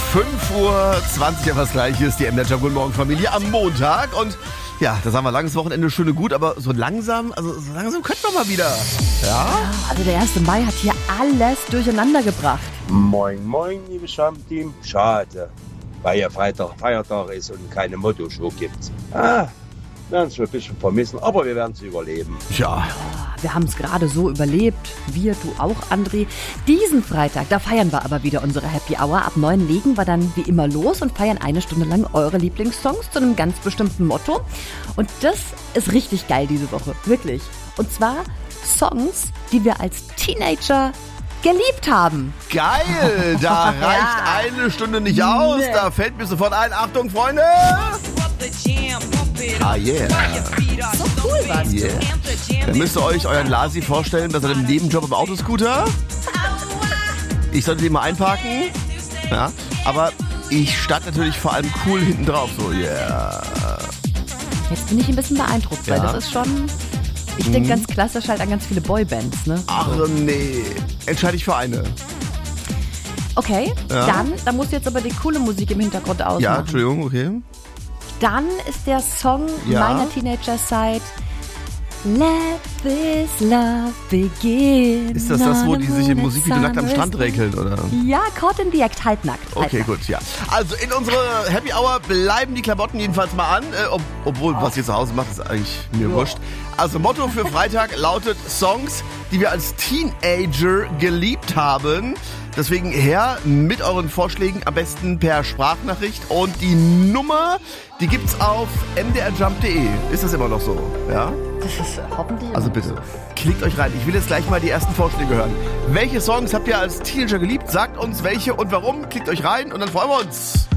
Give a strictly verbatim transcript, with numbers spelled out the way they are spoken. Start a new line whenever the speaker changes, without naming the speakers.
fünf Uhr zwanzig, was gleich ist, die M D R Guten Morgen Familie am Montag. Und ja, das haben wir langes Wochenende, schöne gut, aber so langsam, also so langsam könnten wir mal wieder. Ja?
Also der erste Mai hat hier alles durcheinander gebracht.
Moin, moin, liebes Stammteam. Schade, weil ja Freitag Feiertag ist und keine Motto-Show gibt. Ah, werden es ein bisschen vermissen, aber wir werden es überleben.
Ja.
Wir haben es gerade so überlebt. Wir, du auch, André. Diesen Freitag, da feiern wir aber wieder unsere Happy Hour. Ab neun legen wir dann wie immer los und feiern eine Stunde lang eure Lieblingssongs zu einem ganz bestimmten Motto. Und das ist richtig geil diese Woche. Wirklich. Und zwar Songs, die wir als Teenager geliebt haben.
Geil, da reicht eine Stunde nicht aus. Da fällt mir sofort ein. Achtung, Freunde. Ah, yeah.
So cool was.
Yeah. Dann müsst ihr euch euren Lasi vorstellen, dass er im Nebenjob im Autoscooter. Ich sollte den mal einparken. Ja, aber ich stand natürlich vor allem cool hinten drauf. So, yeah.
Jetzt bin ich ein bisschen beeindruckt, weil
Ja.
das ist schon... Ich denke ganz klassisch halt an ganz viele Boybands, ne?
Ach nee, entscheide ich für eine.
Okay,
Ja.
dann, da muss jetzt aber die coole Musik im Hintergrund ausmachen.
Ja, Entschuldigung, okay.
Dann ist der Song
Ja.
meiner Teenager-Zeit Let this love begin.
Ist das das, wo die sich im Musikvideo nackt am Strand räkeln, oder?
Ja, Caught in the Act, halbnackt.
Okay,
halbnackt.
gut, ja. Also in unserer Happy Hour bleiben die Klamotten jedenfalls mal an. Äh, ob, obwohl, was ihr zu Hause macht, ist eigentlich mir wurscht. Also Motto für Freitag lautet Songs, die wir als Teenager geliebt haben. Deswegen her mit euren Vorschlägen, am besten per Sprachnachricht. Und die Nummer, die gibt's auf m d r jump punkt d e. Ist das immer noch so? Ja?
Das ist hoffentlich...
Also bitte, klickt euch rein. Ich will jetzt gleich mal die ersten Vorschläge hören. Welche Songs habt ihr als Teenager geliebt? Sagt uns welche und warum. Klickt euch rein und dann freuen wir uns.